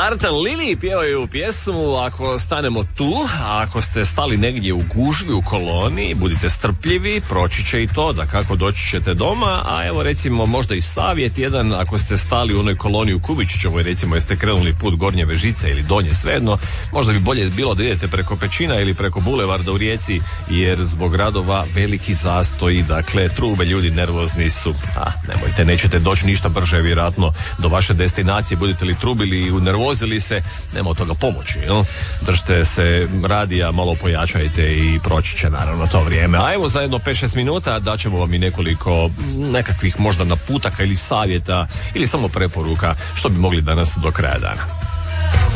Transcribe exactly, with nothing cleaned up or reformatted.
Marta Lili pjevaju pjesmu Ako stanemo tu, a ako ste stali negdje u gužvi, u koloni, budite strpljivi, proći će i to, da kako doći ćete doma, a evo recimo možda i savjet jedan, ako ste stali u onoj koloni u Kubičićevoj, recimo jeste krenuli put Gornje Vežice ili Donje, svejedno, možda bi bolje bilo da idete preko Pećina ili preko Bulevarda u Rijeci, jer zbog radova veliki zastoji, dakle trube, ljudi nervozni su, a nemojte, nećete doći ništa brže vjerojatno do vaše destinacije, budete li trubili i unervozili se, nema od toga pomoći, jel? Držite se radija, malo pojačajte i proći će naravno to vrijeme. A evo za jedno pet šest minuta daćemo vam i nekoliko nekakvih možda naputaka ili savjeta ili samo preporuka što bi mogli danas do kraja dana.